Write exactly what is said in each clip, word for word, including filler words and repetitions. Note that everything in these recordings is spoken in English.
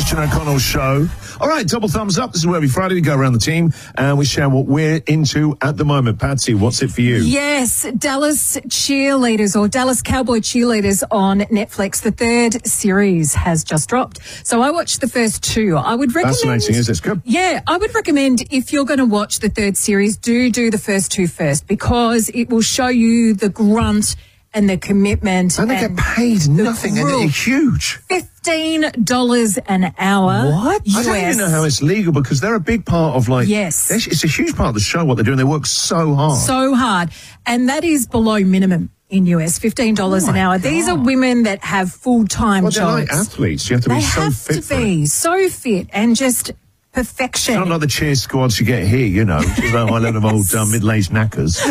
Christian O'Connell Show. All right, double thumbs up. This is where every Friday we go around the team and we share what we're into at the moment. Patsy, what's it for you? Yes, Dallas Cheerleaders or Dallas Cowboy Cheerleaders on Netflix. The third series has just dropped. So I watched the first two. I would recommend... Fascinating, is it? Good. Yeah, I would recommend if you're going to watch the third series, do do the first two first because it will show you the grunt and the commitment. And they and get paid nothing, and they're huge. fifteen dollars an hour. What? U S. I don't even know how it's legal because they're a big part of, like... Yes. It's a huge part of the show, what they're doing. They work so hard. So hard. And that is below minimum in U S, fifteen dollars oh an hour. God. These are women that have full-time well, jobs. They're like athletes. You have to be they so have fit to for be it. so fit and just perfection. It's not like the cheer squads you get here, you know. Just a lot of old uh, middle-aged knackers.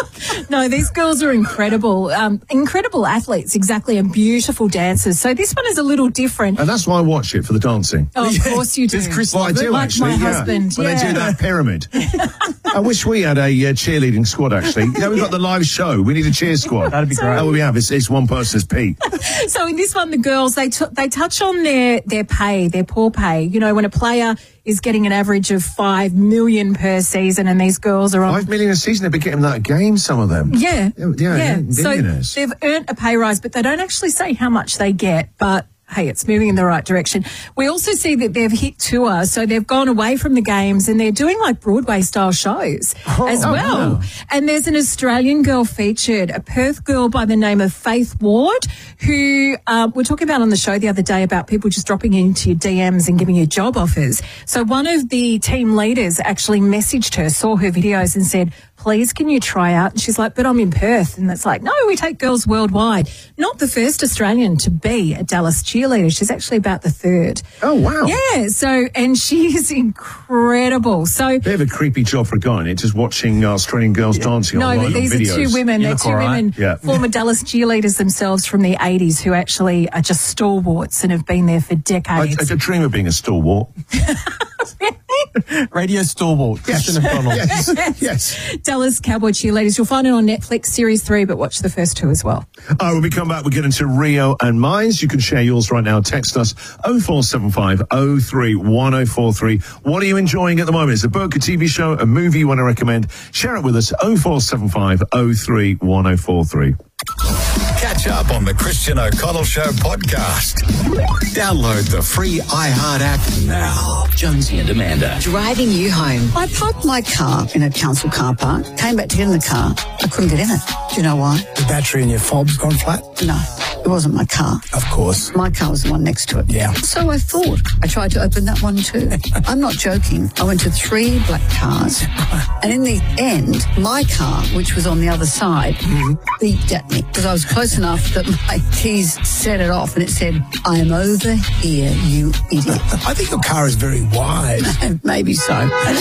No, these girls are incredible, um, incredible athletes, exactly, and beautiful dancers. So this one is a little different. And that's why I watch it, for the dancing. Oh, of Yeah. course you do. Does Chris Well, I love do, it? Like actually, my yeah. husband, When yeah. they do that pyramid. I wish we had a uh, cheerleading squad, actually. You know, we've got the live show. We need a cheer squad. That'd be great. That's what we have. It's, it's one person's Pete. So in this one, the girls, they t- they touch on their, their pay, their poor pay. You know, when a player is getting an average of five million per season and these girls are on... Five million a season, they'd be getting that a game, some of them. Yeah. Yeah, yeah, billionaires. So they've earned a pay rise, but they don't actually say how much they get, but hey, it's moving in the right direction. We also see that they've hit tour, so they've gone away from the games and they're doing like Broadway-style shows Oh, as oh, well. wow. And there's an Australian girl featured, a Perth girl by the name of Faith Ward, who uh, we're talking about on the show the other day about people just dropping into your D Ms and giving you job offers. So one of the team leaders actually messaged her, saw her videos and said, please, can you try out? And she's like, but I'm in Perth. And it's like, no, we take girls worldwide. Not the first Australian to be a Dallas cheerleader. She's actually about the third. Oh, wow. Yeah. So, and she is incredible. So, Bit of a creepy job for a guy, isn't it? Just watching uh, Australian girls dancing no, online but these on are videos. two women. You They're look two all right. women, Yeah. former Dallas cheerleaders themselves from the eighties who actually are just stalwarts and have been there for I, decades. I could dream of being a stalwart. Radio stalwart, Christian O'Connell. Yes, yes. Dallas Cowboy Cheerleaders. You'll find it on Netflix, Series three, but watch the first two as well. Oh, when we come back, we get into Rio and Mines. You can share yours right now. Text us oh four seven five oh three one oh four three. What are you enjoying at the moment? Is it a book, a T V show, a movie you want to recommend? Share it with us. oh four seven five oh three one oh four three. Catch up on the Christian O'Connell Show podcast. Download the free iHeart app now. Jonesy and Amanda. Driving you home. I parked my car in a council car park, came back to get in the car. I couldn't get in it. Do you know why? The battery in your fob's gone flat? No, it wasn't my car. Of course. My car was the one next to it. Yeah. So I thought. I tried to open that one too. I'm not joking. I went to three black cars. And in the end, my car, which was on the other side, beeped at me because I was close enough that my keys set it off and it said, I am over here, you idiot. I think your car is very wide. Maybe so.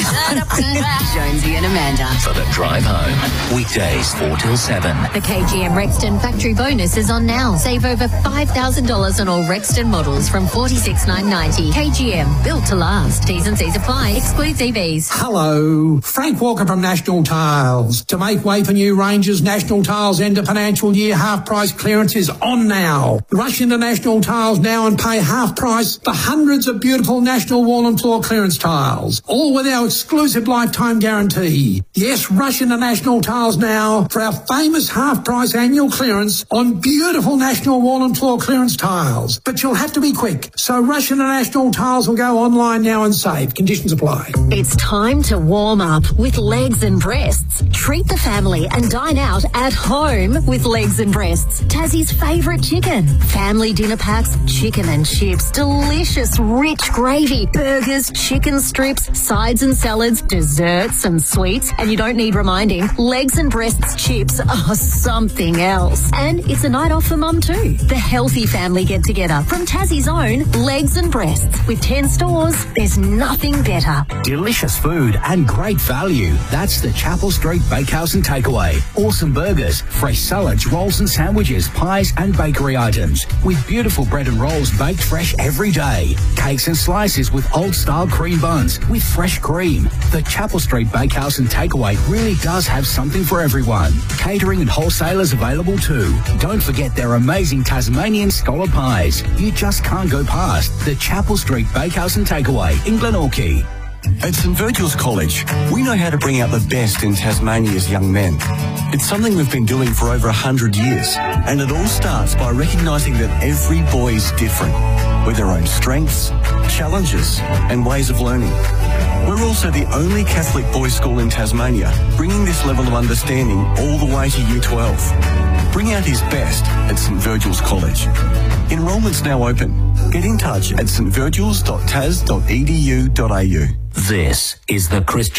Jonesy and Amanda. For the drive home. Weekdays four till seven. The K G M Rexton factory bonus is on now. Save over five thousand dollars on all Rexton models from forty-six thousand nine hundred ninety dollars. K G M, built to last. T's and C's apply. Excludes E Vs. Hello, Frank Walker from National Tiles. To make way for new ranges, National Tiles end of financial year half price clearance is on now. Rush into National Tiles now and pay half price for hundreds of beautiful National wall and floor clearance tiles, all with our exclusive lifetime guarantee. Yes, rush into National Tiles now for our famous half price annual clearance on beautiful National wall and floor clearance tiles. But you'll have to be quick, so rush into National Tiles or go online now and save. Conditions apply. It's time to warm up with Legs and Breasts. Treat the family and dine out at home with Legs and Breasts. Tassie's favourite chicken. Family dinner packs, chicken and chips, delicious rich gravy, burgers, chicken strips, sides and salads, desserts and sweets. And you don't need reminding, Legs and Breasts chips are something else. And it's a night off for mum too. The healthy family get together from Tassie's own Legs and Breasts. With ten stores, there's nothing better. Delicious food and great value. That's the Chapel Street Bakehouse and Takeaway. Awesome burgers, fresh salads, rolls and sandwiches, pies and bakery items. With beautiful bread and rolls baked fresh every day. Cakes and slices with old-style cream buns with fresh cream. The Chapel Street Bakehouse and Takeaway really does have something for everyone. Catering and wholesalers available too. Don't forget their amazing amazing Tasmanian scallop pies you just can't go past. The Chapel Street Bakehouse and Takeaway in Glenorchy. At St Virgil's College, we know how to bring out the best in Tasmania's young men. It's something we've been doing for over a hundred years, and it all starts by recognising that every boy is different, with their own strengths, challenges, and ways of learning. We're also the only Catholic boys' school in Tasmania, bringing this level of understanding all the way to Year twelve. Bring out his best at St Virgil's College. Enrolment's now open. Get in touch at s t virgils dot tas dot e d u dot a u. This is the Christian